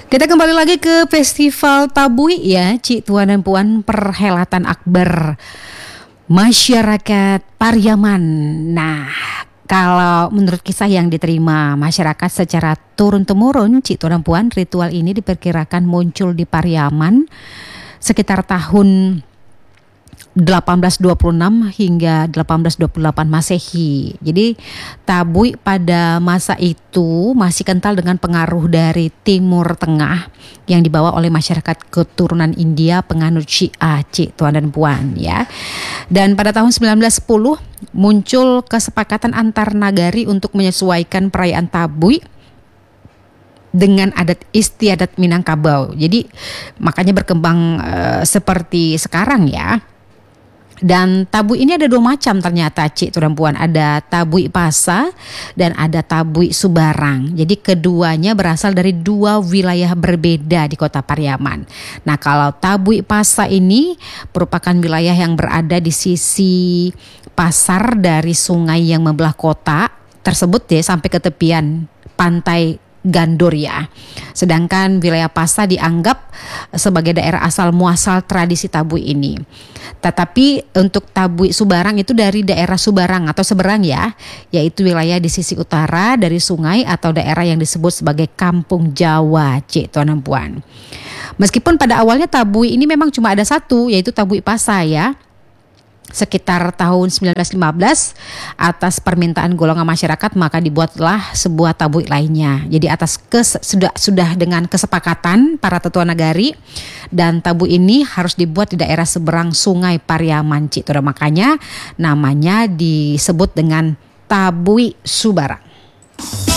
Kita kembali lagi ke Festival Tabui ya, Cik Tuan dan Puan, perhelatan akbar masyarakat Pariaman. Nah, kalau menurut kisah yang diterima masyarakat secara turun-temurun, Cik Tuan dan Puan, ritual ini diperkirakan muncul di Pariaman sekitar tahun 1826 hingga 1828 Masehi. Jadi tabui pada masa itu masih kental dengan pengaruh dari Timur Tengah yang dibawa oleh masyarakat keturunan India penganut Syiah, Cik Tuan dan Puan ya. Dan pada tahun 1910 muncul kesepakatan antar nagari untuk menyesuaikan perayaan tabui dengan adat istiadat Minangkabau. Jadi makanya berkembang seperti sekarang ya. Dan tabui ini ada dua macam ternyata, Cik Tuan dan Puan. Ada tabui Pasa dan ada tabui Subarang. Jadi keduanya berasal dari dua wilayah berbeda di kota Pariaman. Nah, kalau tabui Pasa ini merupakan wilayah yang berada di sisi pasar dari sungai yang membelah kota tersebut ya, sampai ke tepian pantai Gandoria. Sedangkan wilayah Pasa dianggap sebagai daerah asal muasal tradisi tabui ini. Tetapi untuk tabui Subarang itu dari daerah Subarang atau Seberang ya, yaitu wilayah di sisi utara dari sungai atau daerah yang disebut sebagai Kampung Jawa, Cik Tuan dan Puan. Meskipun pada awalnya tabui ini memang cuma ada satu, yaitu tabui Pasa ya. Sekitar tahun 1915 atas permintaan golongan masyarakat maka dibuatlah sebuah tabui lainnya. Jadi sudah dengan kesepakatan para tetua nagari, dan tabui ini harus dibuat di daerah seberang Sungai Pariaman, Cik. Makanya namanya disebut dengan tabui Subarang.